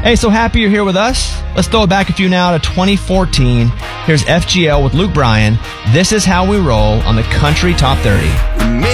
Hey, so happy you're here with us. Let's throw it back a few now to 2014. Here's FGL with Luke Bryan. This is how we roll on the Country Top 30.